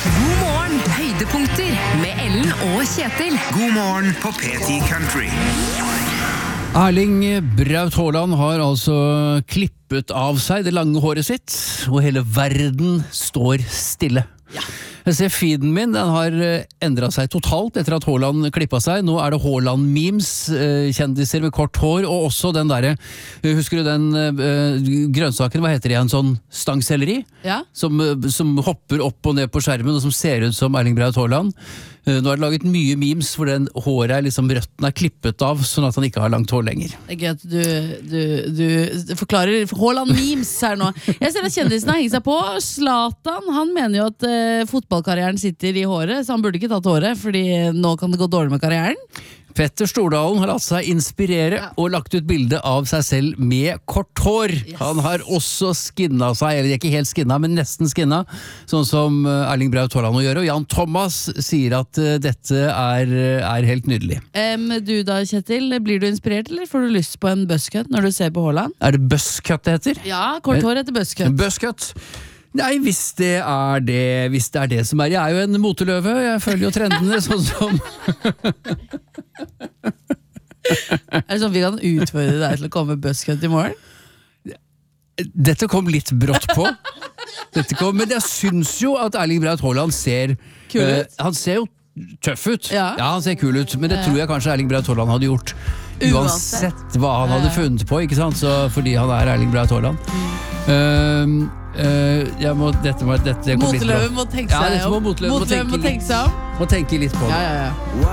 God morgen, høydepunkter med Ellen og Kjetil. God morgen på P10 Country. Erling Braut Haaland har altså klippet av seg det lange håret sitt, og hele verden står stille. Jeg ser feeden min, den har endret seg totalt etter at Haaland klippet seg. Nå er det Haaland-memes, kjendiser med kort hår, og også den der, husker du den grønnsaken, hva heter det igjen, sånn stangselleri? Ja. Som hopper opp og ned på skjermen, og som ser ut som Erling Braut Haaland. Nå er det laget mye memes, hvor den håret er liksom røtten er klippet av, sånn at han ikke har langt hår lenger. Det er gøy at du forklarer Haaland-memes her nå. Jeg ser at kjendisene har hengt seg på. Zlatan, han mener jo at fotballkarrieren sitter i håret, så han burde ikke tatt håret, fordi nå kan det gå dårlig med karrieren. Petter Stordalen har latt seg inspirere og lagt ut bilde av seg selv med kort hår. Yes. Han har også skinna seg, eller ikke helt skinna, men nesten skinna, sånn som Erling Braut Haaland å gjøre. Og Jan Thomas sier at dette er helt nydelig. Du da, Kjetil, blir du inspirert, eller får du lyst på en buzzcut når du ser på Haaland? Er det buzzcut det heter? Ja, kort hår etter buzzcut. Buzzcut? Nei, hvis det er det som er. Jeg er jo en moteløve, jeg følger jo trendene sånn som... Er det sånn vi kan utfordre deg til å komme med buzzcut i morgen? Dette kom litt brått på. Men jeg syns jo at Erling Braut Haaland ser Kul ut. Han ser jo tøff ut. Ja. Han ser kul ut, men det tror jeg kanskje Erling Braut Haaland hadde gjort uansett hva han hadde funnet på, ikke sant? Så, fordi han er Erling Braut Haaland. Dette kom litt brått. Moteløven må tenke seg om. Moteløven må tenke litt på det. Ja.